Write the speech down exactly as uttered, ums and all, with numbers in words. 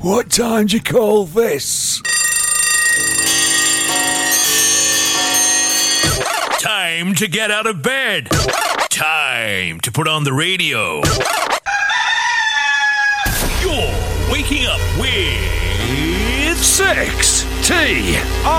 What time do you call this? Time to get out of bed. Time to put on the radio. You're waking up with Six T